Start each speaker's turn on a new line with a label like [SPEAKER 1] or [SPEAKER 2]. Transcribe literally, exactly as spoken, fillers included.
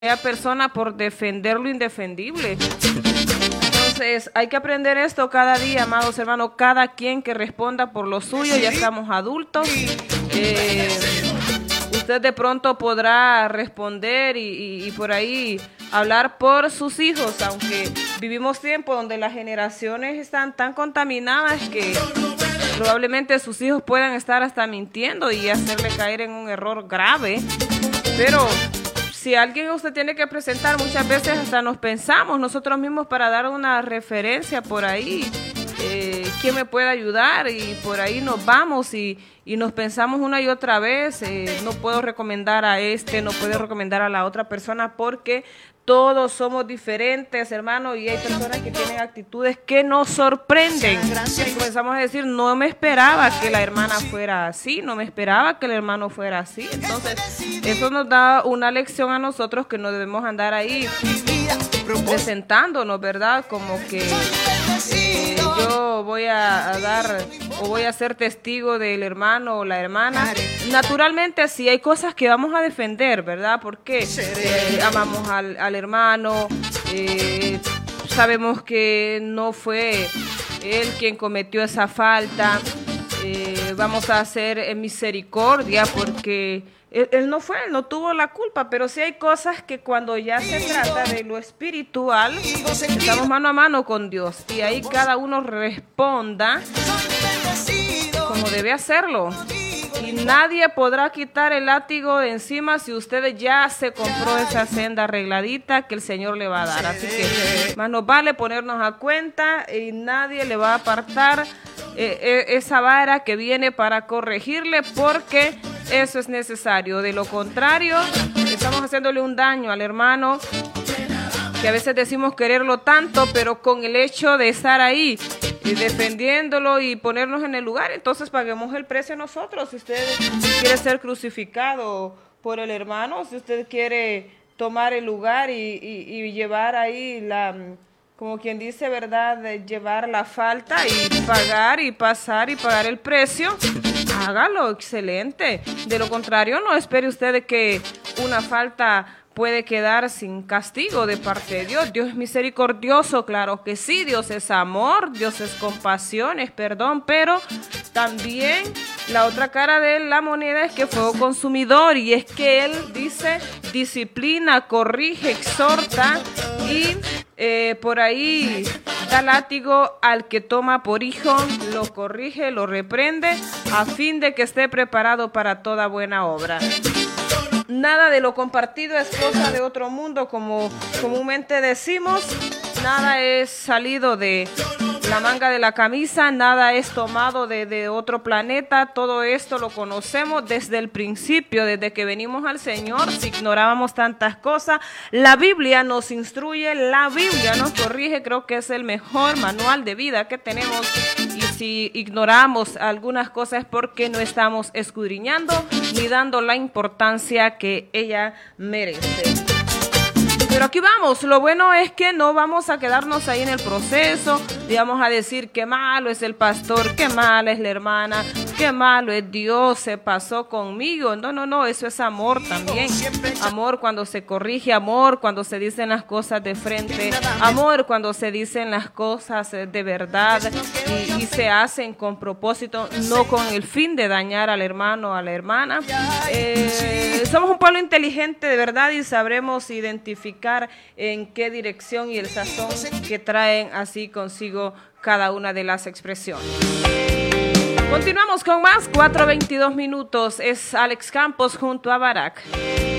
[SPEAKER 1] persona por defender lo indefendible. Entonces hay que aprender esto cada día, amados hermanos, cada quien que responda por lo suyo. Ya estamos adultos, eh, usted de pronto podrá responder y, y, y por ahí hablar por sus hijos, aunque vivimos tiempo donde las generaciones están tan contaminadas que probablemente sus hijos puedan estar hasta mintiendo y hacerle caer en un error grave. Pero si alguien usted tiene que presentar, muchas veces hasta nos pensamos nosotros mismos para dar una referencia por ahí, eh, quién me puede ayudar, y por ahí nos vamos y, y nos pensamos una y otra vez, eh, no puedo recomendar a este, no puedo recomendar a la otra persona porque todos somos diferentes, hermano, y hay personas que tienen actitudes que nos sorprenden. Y comenzamos a decir, no me esperaba que la hermana fuera así, no me esperaba que el hermano fuera así. Entonces, eso nos da una lección a nosotros que no debemos andar ahí presentándonos, ¿verdad? Como que eh, yo voy a, a dar o voy a ser testigo del hermano o la hermana. Naturalmente sí hay cosas que vamos a defender, ¿verdad? Porque eh, amamos al, al hermano, eh, sabemos que no fue él quien cometió esa falta, eh, vamos a hacer eh, misericordia porque él, él no fue, él no tuvo la culpa, pero sí hay cosas que cuando ya se trata de lo espiritual, estamos mano a mano con Dios y ahí cada uno responda como debe hacerlo. Y nadie podrá quitar el látigo de encima si usted ya se compró esa senda arregladita que el Señor le va a dar. Así que más nos vale ponernos a cuenta y nadie le va a apartar eh, eh, esa vara que viene para corregirle, porque eso es necesario. De lo contrario, estamos haciéndole un daño al hermano, que a veces decimos quererlo tanto, pero con el hecho de estar ahí y defendiéndolo y ponernos en el lugar, entonces paguemos el precio nosotros. Si usted quiere ser crucificado por el hermano, si usted quiere tomar el lugar y, y, y llevar ahí la, como quien dice, ¿verdad?, de llevar la falta y pagar y pasar y pagar el precio, hágalo, excelente. De lo contrario, no espere usted de que una falta puede quedar sin castigo de parte de Dios. Dios es misericordioso, claro que sí. Dios es amor, Dios es compasión, es perdón, pero también la otra cara de la moneda es que fuego consumidor, y es que Él dice disciplina, corrige, exhorta y eh, por ahí da látigo al que toma por hijo, lo corrige, lo reprende a fin de que esté preparado para toda buena obra. Nada de lo compartido es cosa de otro mundo, como comúnmente decimos. Nada es salido de la manga de la camisa, nada es tomado de, de otro planeta. Todo esto lo conocemos desde el principio, desde que venimos al Señor. Si ignorábamos tantas cosas, la Biblia nos instruye, la Biblia nos corrige. Creo que es el mejor manual de vida que tenemos. Y si ignoramos algunas cosas es porque no estamos escudriñando ni dando la importancia que ella merece. Pero aquí vamos, lo bueno es que no vamos a quedarnos ahí en el proceso, y vamos a decir qué malo es el pastor, qué mala es la hermana, qué malo es Dios, se pasó conmigo. No, no, no, eso es amor también. Amor cuando se corrige, amor cuando se dicen las cosas de frente, amor cuando se dicen las cosas de verdad y, y se hacen con propósito, no con el fin de dañar al hermano o a la hermana. Eh, somos un pueblo inteligente de verdad y sabremos identificar en qué dirección y el sazón que traen así consigo cada una de las expresiones. Continuamos con más, cuatro veintidós minutos, es Alex Campos junto a Barak.